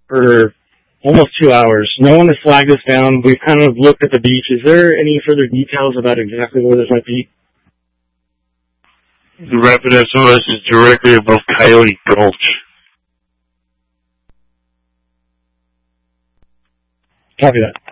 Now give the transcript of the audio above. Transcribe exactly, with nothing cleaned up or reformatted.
for almost two hours. No one has flagged us down. We've kind of looked at the beach. Is there any further details about exactly where this might be? The rapid S O S is directly above Coyote Gulch. Copy that.